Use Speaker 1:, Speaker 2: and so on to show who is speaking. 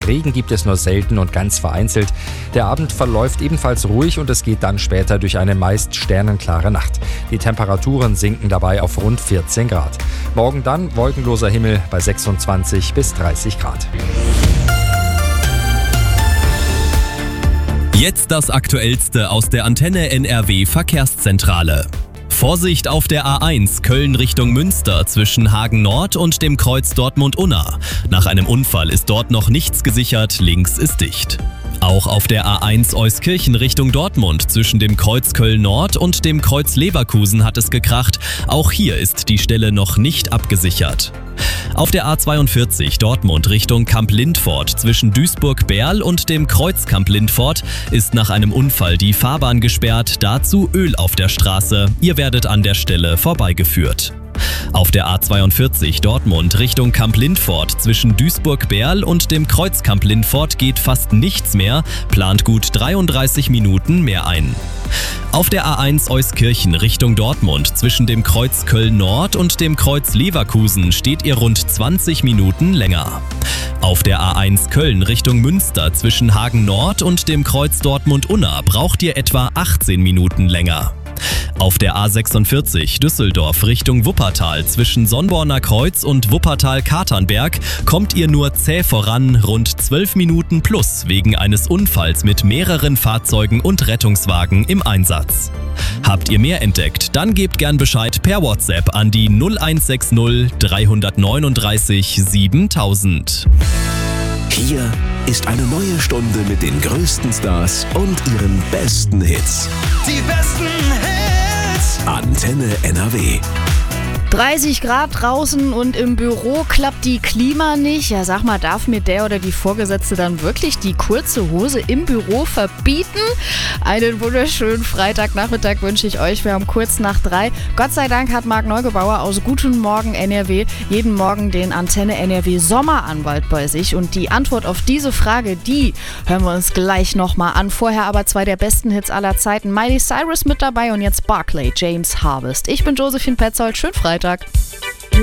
Speaker 1: Regen gibt es nur selten und ganz vereinzelt. Der Abend verläuft ebenfalls ruhig und es geht dann später durch eine meist sternenklare Nacht. Die Temperaturen sinken dabei auf rund 14 Grad. Morgen dann wolkenloser Himmel bei 26 bis 30 Grad.
Speaker 2: Jetzt das Aktuellste aus der Antenne NRW Verkehrszentrale. Vorsicht auf der A1 Köln Richtung Münster zwischen Hagen Nord und dem Kreuz Dortmund-Unna. Nach einem Unfall ist dort noch nichts gesichert, links ist dicht. Auch auf der A1 Euskirchen Richtung Dortmund zwischen dem Kreuz Köln-Nord und dem Kreuz Leverkusen hat es gekracht. Auch hier ist die Stelle noch nicht abgesichert. Auf der A42 Dortmund Richtung Kamp-Lindfort zwischen Duisburg-Berl und dem Kreuz Kamp-Lindfort ist nach einem Unfall die Fahrbahn gesperrt, dazu Öl auf der Straße. Ihr werdet an der Stelle vorbeigeführt. Auf der A42 Dortmund Richtung Kamp-Lindfort zwischen Duisburg-Berl und dem Kreuz Kamp-Lindfort geht fast nichts mehr, plant gut 33 Minuten mehr ein. Auf der A1 Euskirchen Richtung Dortmund zwischen dem Kreuz Köln-Nord und dem Kreuz Leverkusen steht ihr rund 20 Minuten länger. Auf der A1 Köln Richtung Münster zwischen Hagen Nord und dem Kreuz Dortmund-Unna braucht ihr etwa 18 Minuten länger. Auf der A46 Düsseldorf Richtung Wuppertal zwischen Sonnborner Kreuz und Wuppertal-Katernberg kommt ihr nur zäh voran, rund 12 Minuten plus wegen eines Unfalls mit mehreren Fahrzeugen und Rettungswagen im Einsatz. Habt ihr mehr entdeckt, dann gebt gern Bescheid per WhatsApp an die 0160 339 7000.
Speaker 3: Hier ist eine neue Stunde mit den größten Stars und ihren besten Hits.
Speaker 4: Die besten Hits.
Speaker 3: Antenne NRW.
Speaker 5: 30 Grad draußen und im Büro klappt die Klima nicht. Ja, sag mal, darf mir der oder die Vorgesetzte dann wirklich die kurze Hose im Büro verbieten? Einen wunderschönen Freitagnachmittag wünsche ich euch. Wir haben kurz nach 3. Gott sei Dank hat Marc Neugebauer aus Guten Morgen NRW jeden Morgen den Antenne NRW Sommeranwalt bei sich. Und die Antwort auf diese Frage, die hören wir uns gleich nochmal an. Vorher aber 2 der besten Hits aller Zeiten. Miley Cyrus mit dabei und jetzt Barclay James Harvest. Ich bin Josephine Petzold. Schönen Freitag.